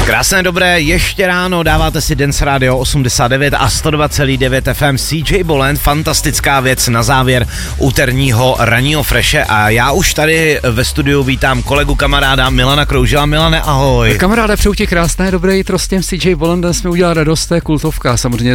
Krásné dobré, ještě ráno dáváte si Dance Radio 89 a 102,9 FM. CJ Bolland, fantastická věc na závěr úterního ranního freše a já už tady ve studiu vítám kolegu kamaráda Milana Kroužila. Milane, ahoj. Kamaráde, přeju ti krásné dobré jitro, s tím CJ Bollandem jsme udělali radost, to je kultovka, samozřejmě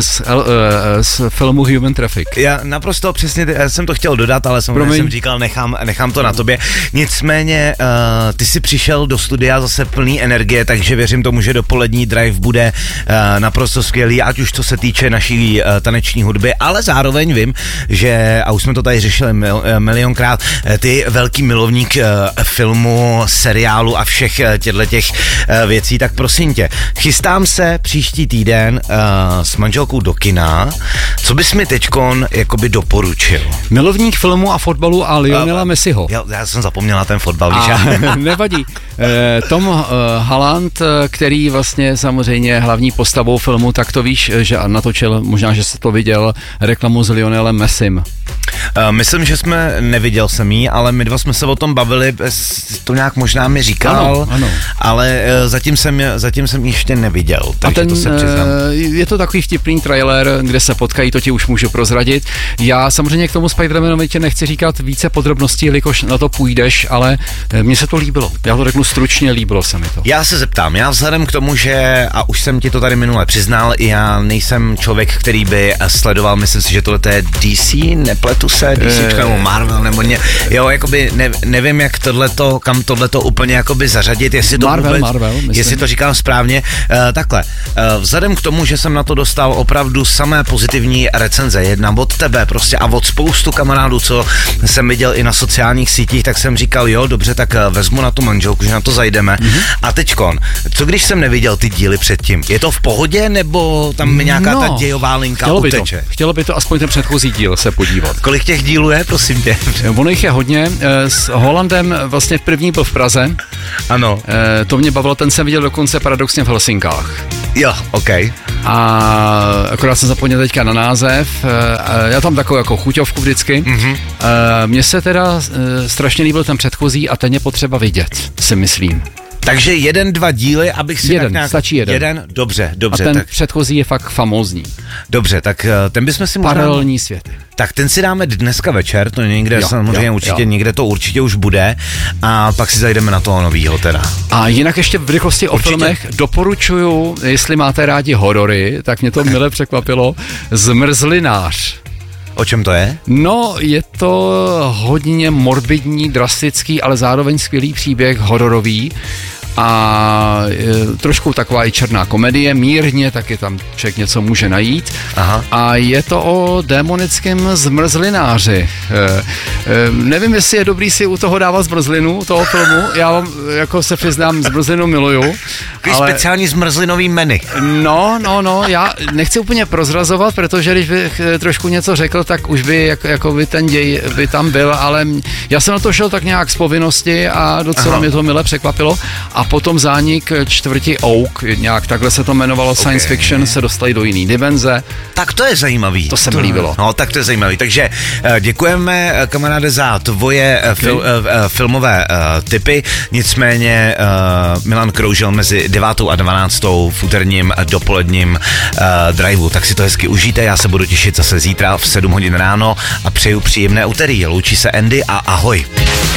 z filmu Human Traffic. Já naprosto přesně jsem to chtěl dodat, ale samozřejmě jsem říkal, nechám to na tobě. Nicméně, ty jsi přišel do studia zase plný energie, takže věřím tomu, že dopolední drive bude naprosto skvělý, ať už co se týče naší taneční hudby, ale zároveň vím, že, a už jsme to tady řešili milionkrát, ty velký milovník filmu, seriálu a všech těch věcí, tak prosím tě, chystám se příští týden s manželkou do kina, co bys mi teďkon jakoby doporučil? Milovník filmu a fotbalu a Lionela Messiho. Já jsem zapomněl na ten fotbal, víš? Nevadí. Tom Holland, který vlastně samozřejmě hlavní postavou filmu, tak to víš, že natočil, možná, že jsi to viděl, reklamu s Lionelem Messim. Myslím, že neviděl jsem jí, ale my dva jsme se o tom bavili, to nějak možná mi říkal, ano. Ale zatím jsem ještě neviděl, takže to se přiznám. Je to takový vtipný trailer, kde se potkají, to ti už můžu prozradit. Já samozřejmě k tomu Spider-Manovi tě nechci říkat více podrobností, jelikož na to půjdeš, ale mně se to líbilo. Já to řeknu stručně, líbilo se mi to. Já se zeptám, já vzhledem k tomu, že, a už jsem ti to tady minule přiznal, já nejsem člověk, který by sledoval, myslím si, že tohle je DC, nepletu se, DC nebo Marvel, nebo jo, jakoby nevím, jak kam tohleto úplně jakoby zařadit, jestli to Marvel, jestli to říkám správně, takhle, vzhledem k tomu, že jsem na to dostal opravdu samé pozitivní recenze, jedna od tebe prostě a od spoustu kamarádů, co jsem viděl i na sociálních sítích, tak jsem říkal, jo, dobře, tak vezmu na tu manželku, že na to zajdeme. A teďkon, co když jsem neviděl ty díly předtím? Je to v pohodě, nebo tam nějaká ta dějová linka uteče? Chtělo by to aspoň ten předchozí díl se podívat. Kolik těch dílů je, prosím tě? Ono jich je hodně. S Hollandem vlastně první byl v Praze. Ano. To mě bavilo, ten jsem viděl dokonce paradoxně v Helsinkách. Jo, ok. A akorát jsem zapomněl teďka na název. Já tam takovou jako chuťovku vždycky. Mně se teda strašně líbil ten předchozí a ten je potřeba vidět, si myslím. Takže 1-2 díly, abych si tak nějak... Stačí jeden. Dobře. A ten předchozí je fakt famózní. Dobře, tak ten bychom si Paralelní světy. Tak ten si dáme dneska večer, to někde samozřejmě určitě, někde to určitě už bude a pak si zajdeme na toho novýho teda. A jinak ještě v rychlosti o filmech doporučuju, jestli máte rádi horory, tak mě to mile překvapilo, Zmrzlinář. O čem to je? No, je to hodně morbidní, drastický, ale zároveň skvělý příběh hororový a trošku taková i černá komedie, mírně, taky tam člověk něco může najít. Aha. A je to o démonickém zmrzlináři. Nevím, jestli je dobrý si u toho dávat zmrzlinu, toho filmu, já jako se přiznám, zmrzlinu miluju. Ale... speciální zmrzlinový menu. No, já nechci úplně prozrazovat, protože když bych trošku něco řekl, tak už by jako by ten děj by tam byl, ale já jsem na to šel tak nějak z povinnosti a docela mě to mile překvapilo. A potom zánik čtvrti Oak, nějak takhle se to jmenovalo, science fiction, se dostali do jiný dimenze. Tak to je zajímavý. To se mi líbilo. No, tak to je zajímavý. Takže děkujeme, kamaráde, za tvoje filmové tipy. Nicméně Milan Kroužil mezi 9. a 12. v úterním dopoledním driveu. Tak si to hezky užijte, já se budu těšit zase zítra v 7 hodin ráno a přeju příjemné úterý. Loučí se Andy a ahoj.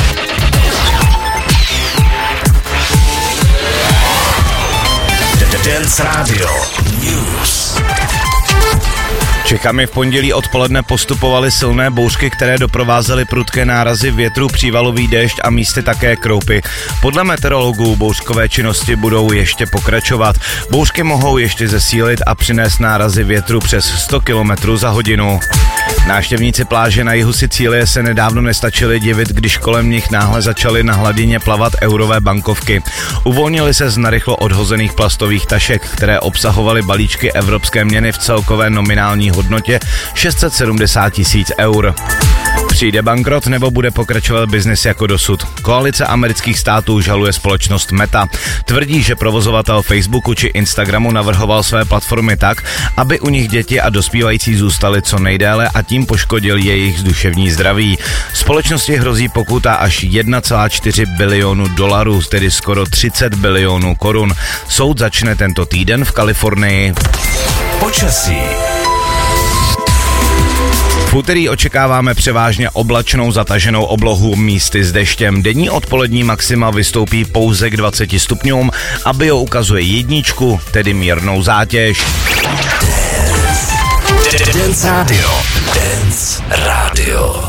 Dance Radio News. Čechami v pondělí odpoledne postupovaly silné bouřky, které doprovázely prudké nárazy větru, přívalový déšť a místy také kroupy. Podle meteorologů bouřkové činnosti budou ještě pokračovat. Bouřky mohou ještě zesílit a přinést nárazy větru přes 100 km za hodinu. Návštěvníci pláže na jihu Sicílie se nedávno nestačili divit, když kolem nich náhle začaly na hladině plavat eurové bankovky. Uvolnili se z narychlo odhozených plastových tašek, které obsahovaly balíčky evropské měny v celkové nominální hodnotě 670 000 eur. Přijde bankrot nebo bude pokračovat biznis jako dosud? Koalice amerických států žaluje společnost Meta. Tvrdí, že provozovatel Facebooku či Instagramu navrhoval své platformy tak, aby u nich děti a dospívající zůstali co nejdéle a tím poškodil jejich duševní zdraví. Společnosti hrozí pokuta až 1,4 bilionu dolarů, tedy skoro 30 bilionů korun. Soud začne tento týden v Kalifornii. Počasí. V úterý očekáváme převážně oblačnou zataženou oblohu, místy s deštěm. Denní odpolední maxima vystoupí pouze k 20 stupňům a bio ukazuje 1, tedy mírnou zátěž. Dance Radio.